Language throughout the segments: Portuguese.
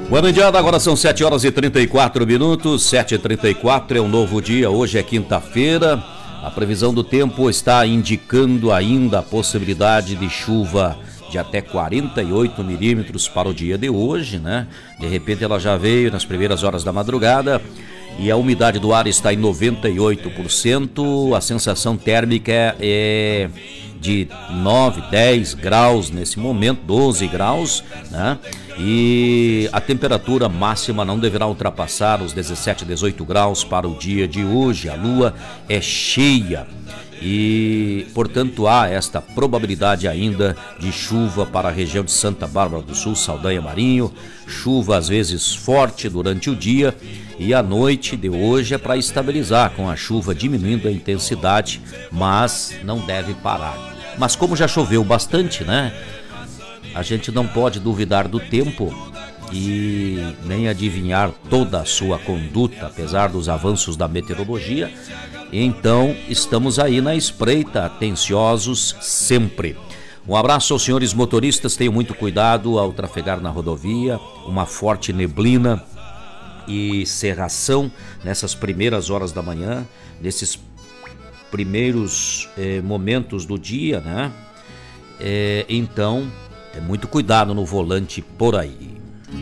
Boa mediada, agora são 7 horas e 34 minutos, 7h34 é um novo dia, hoje é quinta-feira. A previsão do tempo está indicando ainda a possibilidade de chuva de até 48 milímetros para o dia de hoje, né? De repente ela já veio nas primeiras horas da madrugada e a umidade do ar está em 98%, a sensação térmica é de 9, 10 graus nesse momento, 12 graus, né? E a temperatura máxima não deverá ultrapassar os 17, 18 graus para o dia de hoje. A lua é cheia e, portanto, há esta probabilidade ainda de chuva para a região de Santa Bárbara do Sul, Saldanha, Marinho. Chuva às vezes forte durante o dia e a noite de hoje é para estabilizar, com a chuva diminuindo a intensidade, mas não deve parar. Mas como já choveu bastante, né? A gente não pode duvidar do tempo e nem adivinhar toda a sua conduta, apesar dos avanços da meteorologia. Então, estamos aí na espreita, atenciosos sempre. Um abraço aos senhores motoristas, tenham muito cuidado ao trafegar na rodovia, uma forte neblina e cerração nessas primeiras horas da manhã, nesses primeiros momentos do dia, né? Então, muito cuidado no volante por aí.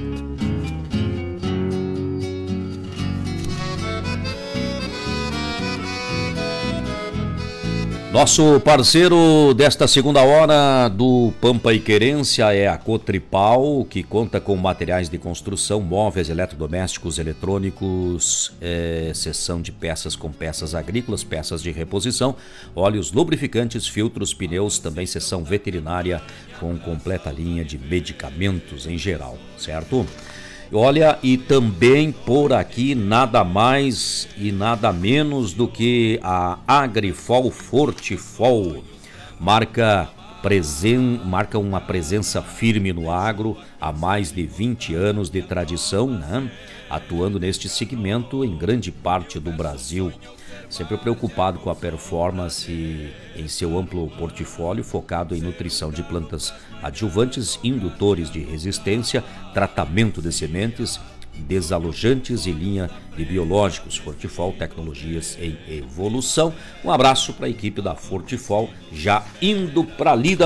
Nosso parceiro desta segunda hora do Pampa e Querência é a Cotripal, que conta com materiais de construção, móveis, eletrodomésticos, eletrônicos, seção de peças com peças agrícolas, peças de reposição, óleos, lubrificantes, filtros, pneus, também seção veterinária com completa linha de medicamentos em geral, certo? Olha, e também por aqui nada mais e nada menos do que a Agrifol Fortifol. Marca uma presença firme no agro há mais de 20 anos de tradição, né? Atuando neste segmento em grande parte do Brasil. Sempre preocupado com a performance em seu amplo portfólio, focado em nutrição de plantas adjuvantes, indutores de resistência, tratamento de sementes, desalojantes e linha de biológicos. Fortifol, tecnologias em evolução. Um abraço para a equipe da Fortifol, já indo para a lida.